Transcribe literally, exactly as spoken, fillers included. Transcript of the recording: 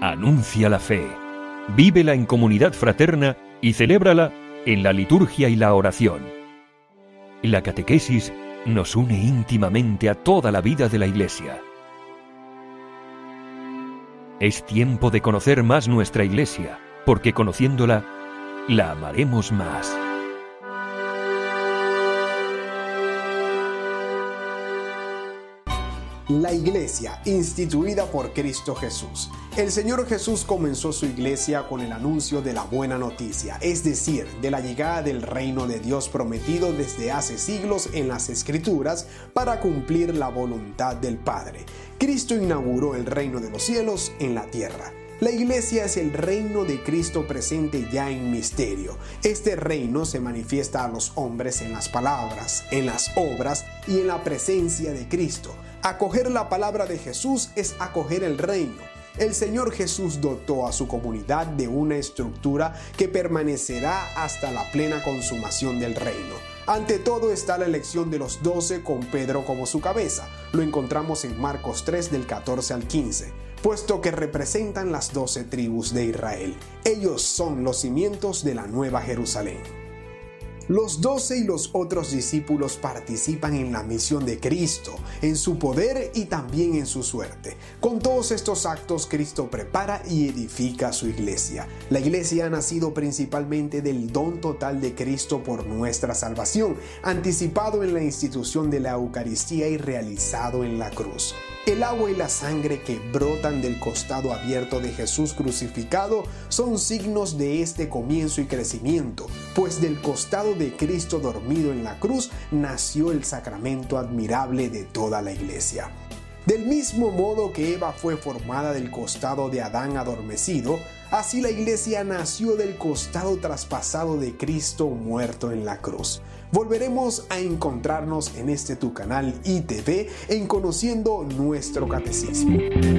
Anuncia la fe, vívela en comunidad fraterna y celébrala en la liturgia y la oración. La catequesis nos une íntimamente a toda la vida de la Iglesia. Es tiempo de conocer más nuestra Iglesia, porque conociéndola, la amaremos más. La Iglesia, instituida por Cristo Jesús. El Señor Jesús comenzó su Iglesia con el anuncio de la buena noticia, es decir, de la llegada del reino de Dios prometido desde hace siglos en las Escrituras para cumplir la voluntad del Padre. Cristo inauguró el reino de los cielos en la tierra. La Iglesia es el reino de Cristo presente ya en misterio. Este reino se manifiesta a los hombres en las palabras, en las obras y en la presencia de Cristo. Acoger la palabra de Jesús es acoger el reino. El Señor Jesús dotó a su comunidad de una estructura que permanecerá hasta la plena consumación del reino. Ante todo está la elección de los doce con Pedro como su cabeza. Lo encontramos en Marcos tres del catorce al quince. Puesto que representan las doce tribus de Israel. Ellos son los cimientos de la Nueva Jerusalén. Los doce y los otros discípulos participan en la misión de Cristo, en su poder y también en su suerte. Con todos estos actos, Cristo prepara y edifica su iglesia. La iglesia ha nacido principalmente del don total de Cristo por nuestra salvación, anticipado en la institución de la Eucaristía y realizado en la cruz. El agua y la sangre que brotan del costado abierto de Jesús crucificado son signos de este comienzo y crecimiento, pues del costado de Cristo dormido en la cruz nació el sacramento admirable de toda la iglesia. Del mismo modo que Eva fue formada del costado de Adán adormecido, así la iglesia nació del costado traspasado de Cristo muerto en la cruz. Volveremos a encontrarnos en este tu canal I T V en Conociendo Nuestro Catecismo.